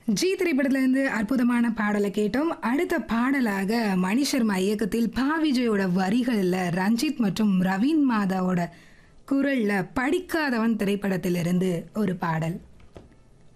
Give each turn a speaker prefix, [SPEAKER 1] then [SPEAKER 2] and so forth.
[SPEAKER 1] G திரைப்படத்துல இருந்து அற்புதமான பாடலை கேட்டோம். அடுத்த பாடலாக மணி சர்மா இயக்கத்தில் பா விஜயோட வரிகள்ல ரஞ்சித் மற்றும் ரவீன் மாதாவோட குரல்ல படிக்காதவன் திரைப்படத்திலிருந்து ஒரு பாடல்.